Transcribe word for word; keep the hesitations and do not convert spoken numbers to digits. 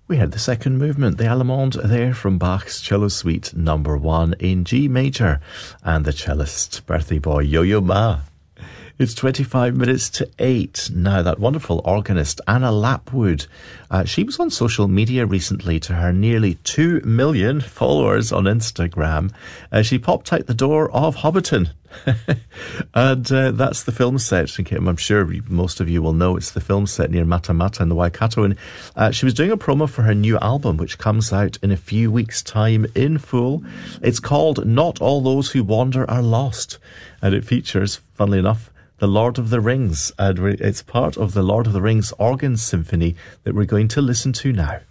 We had the second movement, the Allemande there from Bach's Cello Suite number one in G major, and the cellist, birthday boy Yo-Yo Ma. It's twenty-five minutes to eight. Now, that wonderful organist, Anna Lapwood, uh, she was on social media recently to her nearly two million followers on Instagram. Uh, she popped out the door of Hobbiton. and uh, that's the film set. I'm sure most of you will know it's the film set near Matamata in the Waikato. And uh, she was doing a promo for her new album, which comes out in a few weeks' time in full. It's called Not All Those Who Wander Are Lost. And it features, funnily enough, The Lord of the Rings. And it's part of the Lord of the Rings organ symphony that we're going to listen to now.